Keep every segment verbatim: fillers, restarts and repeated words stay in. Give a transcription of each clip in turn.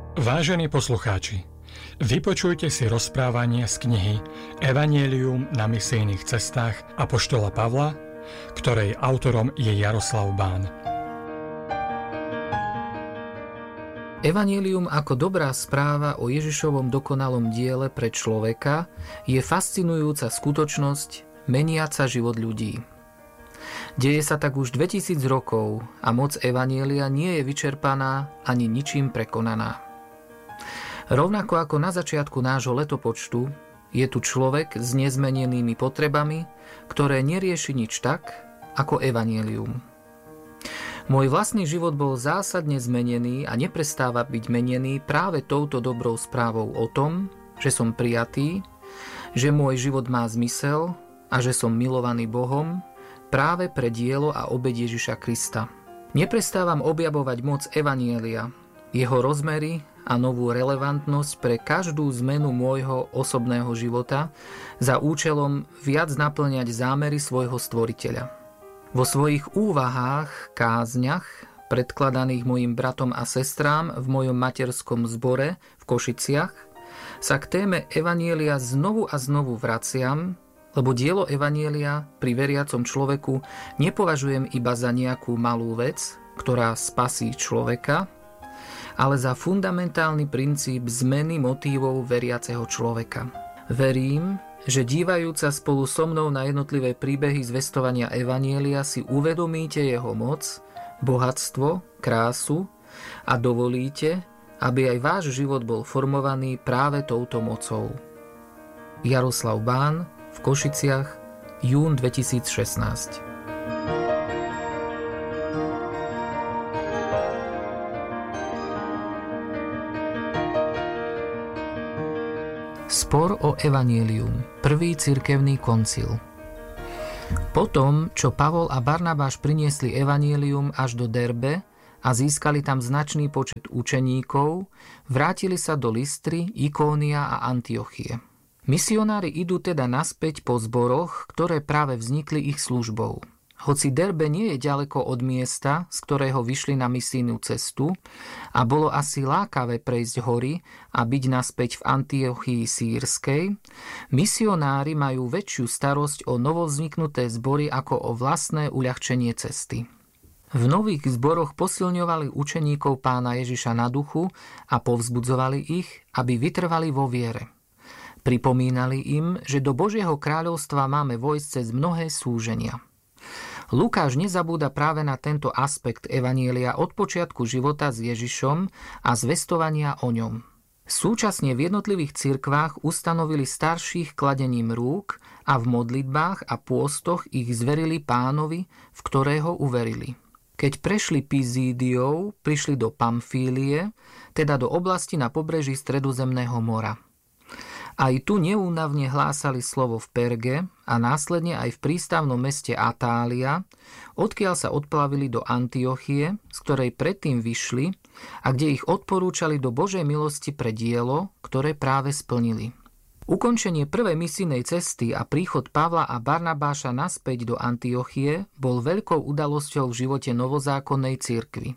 Vážení poslucháči, vypočujte si rozprávanie z knihy Evangelium na misijných cestách apoštola Pavla, ktorej autorom je Jaroslav Bán. Evangelium ako dobrá správa o Ježišovom dokonalom diele pre človeka je fascinujúca skutočnosť meniaca život ľudí. Deje sa tak už dvetisíc rokov a moc Evanjelia nie je vyčerpaná ani ničím prekonaná. Rovnako ako na začiatku nášho letopočtu, je tu človek s nezmenenými potrebami, ktoré nerieši nič tak, ako Evanjelium. Môj vlastný život bol zásadne zmenený a neprestáva byť menený práve touto dobrou správou o tom, že som prijatý, že môj život má zmysel a že som milovaný Bohom práve pre dielo a obeť Ježiša Krista. Neprestávam objavovať moc Evanjelia, jeho rozmery a novú relevantnosť pre každú zmenu môjho osobného života za účelom viac naplňať zámery svojho stvoriteľa. Vo svojich úvahách, kázňach, predkladaných mojim bratom a sestrám v mojom materskom zbore v Košiciach, sa k téme Evanjelia znovu a znovu vraciam, lebo dielo Evanjelia pri veriacom človeku nepovažujem iba za nejakú malú vec, ktorá spasí človeka, ale za fundamentálny princíp zmeny motívov veriaceho človeka. Verím, že dívajúca spolu so mnou na jednotlivé príbehy zvestovania Evanjelia si uvedomíte jeho moc, bohatstvo, krásu a dovolíte, aby aj váš život bol formovaný práve touto mocou. Jaroslav Bán v Košiciach, jún dvetisícšestnásť. Spor o Evanjelium, prvý cirkevný koncil. Potom, čo Pavol a Barnabáš priniesli Evanjelium až do Derbe a získali tam značný počet učeníkov, vrátili sa do Lystry, Ikónia a Antiochie. Misionári idú teda naspäť po zboroch, ktoré práve vznikli ich službou. Hoci Derbe nie je ďaleko od miesta, z ktorého vyšli na misijnú cestu a bolo asi lákavé prejsť hory a byť naspäť v Antiochii sýrskej, misionári majú väčšiu starosť o novovzniknuté zbory ako o vlastné uľahčenie cesty. V nových zboroch posilňovali učeníkov Pána Ježiša na duchu a povzbudzovali ich, aby vytrvali vo viere. Pripomínali im, že do Božieho kráľovstva máme vojsť cez mnohé súženia. Lukáš nezabúda práve na tento aspekt Evanjelia od počiatku života s Ježišom a zvestovania o ňom. Súčasne v jednotlivých cirkvách ustanovili starších kladením rúk a v modlitbách a pôstoch ich zverili Pánovi, v ktorého uverili. Keď prešli Pizídiou, prišli do Pamfílie, teda do oblasti na pobreží Stredozemného mora. Aj tu neúnavne hlásali slovo v Perge a následne aj v prístavnom meste Atália, odkiaľ sa odplavili do Antiochie, z ktorej predtým vyšli a kde ich odporúčali do Božej milosti pre dielo, ktoré práve splnili. Ukončenie prvej misijnej cesty a príchod Pavla a Barnabáša naspäť do Antiochie bol veľkou udalosťou v živote novozákonnej cirkvi.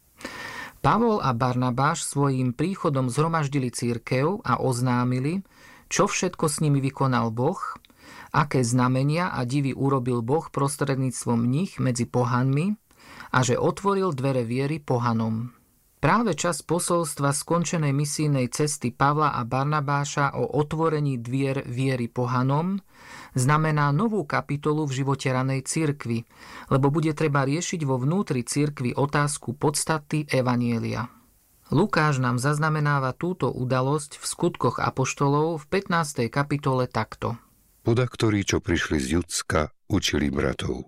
Pavol a Barnabáš svojím príchodom zhromaždili cirkev a oznámili, čo všetko s nimi vykonal Boh, aké znamenia a divy urobil Boh prostredníctvom nich medzi pohanmi a že otvoril dvere viery pohanom. Práve čas posolstva skončenej misijnej cesty Pavla a Barnabáša o otvorení dvier viery pohanom znamená novú kapitolu v živote ranej cirkvi, lebo bude treba riešiť vo vnútri cirkvi otázku podstaty Evanjelia. Lukáš nám zaznamenáva túto udalosť v skutkoch apoštolov v pätnástej kapitole takto. Podaktorí, čo prišli z Judska, učili bratov.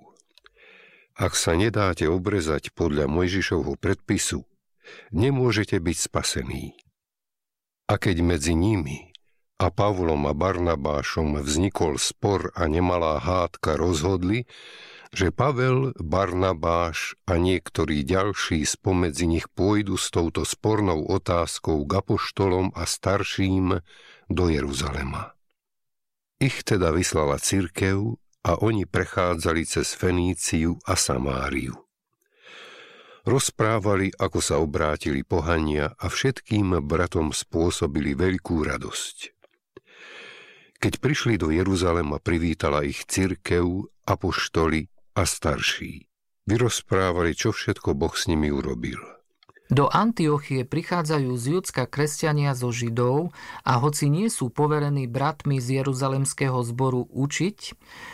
Ak sa nedáte obrezať podľa Mojžišovho predpisu, nemôžete byť spasení. A keď medzi nimi a Pavlom a Barnabášom vznikol spor a nemalá hádka, rozhodli, že Pavel, Barnabáš a niektorí ďalší spomedzi nich pôjdu s touto spornou otázkou k apoštolom a starším do Jeruzalema. Ich teda vyslala cirkev a oni prechádzali cez Feníciu a Samáriu. Rozprávali, ako sa obrátili pohania a všetkým bratom spôsobili veľkú radosť. Keď prišli do Jeruzalema, privítala ich cirkev, apoštoli a starší. Vyrozprávali, čo všetko Boh s nimi urobil. Do Antiochie prichádzajú z Judska kresťania zo Židov a hoci nie sú poverení bratmi z Jeruzalemského zboru učiť,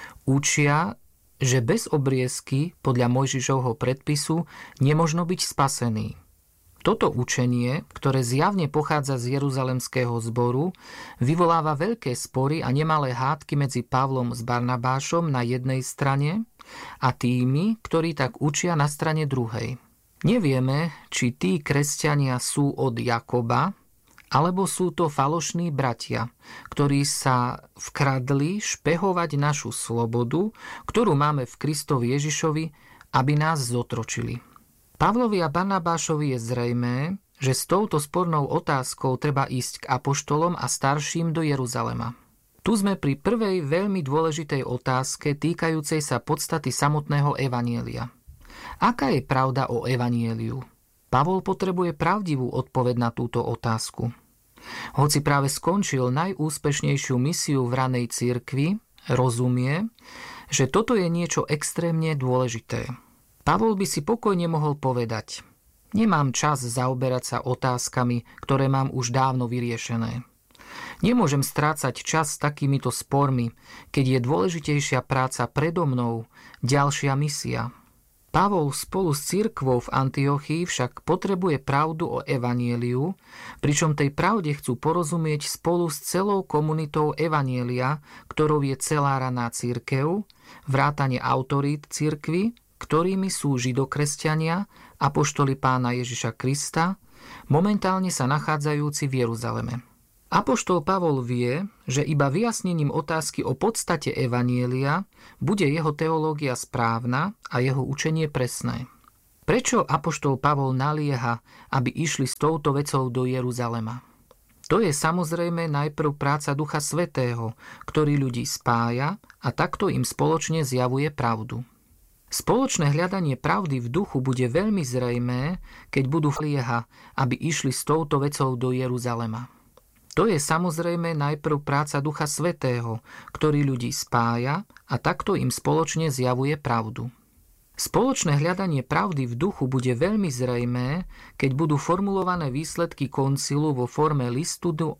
učia, že bez obriezky podľa Mojžišovho predpisu nemožno byť spasený. Toto učenie, ktoré zjavne pochádza z Jeruzalemského zboru, vyvoláva veľké spory a nemalé hádky medzi Pavlom s Barnabášom na jednej strane a tými, ktorí tak učia na strane druhej. Nevieme, či tí kresťania sú od Jakoba, alebo sú to falošní bratia, ktorí sa vkradli špehovať našu slobodu, ktorú máme v Kristovi Ježišovi, aby nás zotročili. Pavlovi a Barnabášovi je zrejmé, že s touto spornou otázkou treba ísť k apoštolom a starším do Jeruzalema. Tu sme pri prvej veľmi dôležitej otázke týkajúcej sa podstaty samotného evanjelia. Aká je pravda o evanjeliu? Pavol potrebuje pravdivú odpoveď na túto otázku. Hoci práve skončil najúspešnejšiu misiu v ranej cirkvi, rozumie, že toto je niečo extrémne dôležité. Pavol by si pokojne mohol povedať: nemám čas zaoberať sa otázkami, ktoré mám už dávno vyriešené. Nemôžem strácať čas s takýmito spormi, keď je dôležitejšia práca predo mnou, ďalšia misia. Pavol spolu s cirkvou v Antiochii však potrebuje pravdu o evanjeliu, pričom tej pravde chcú porozumieť spolu s celou komunitou evanjelia, ktorou je celá raná cirkev, vrátane autorít cirkvi, ktorými sú židokresťania, apoštoli Pána Ježiša Krista, momentálne sa nachádzajúci v Jeruzaleme. Apoštol Pavol vie, že iba vyjasnením otázky o podstate evanjelia bude jeho teológia správna a jeho učenie presné. Prečo apoštol Pavol nalieha, aby išli s touto vecou do Jeruzalema? To je samozrejme najprv práca Ducha Svätého, ktorý ľudí spája a takto im spoločne zjavuje pravdu. Spoločné hľadanie pravdy v duchu bude veľmi zrejmé, keď budú lieha, aby išli s touto vecou do Jeruzalema. To je samozrejme najprv práca Ducha Svätého, ktorý ľudí spája a takto im spoločne zjavuje pravdu. Spoločné hľadanie pravdy v duchu bude veľmi zrejmé, keď budú formulované výsledky koncilu vo forme listu do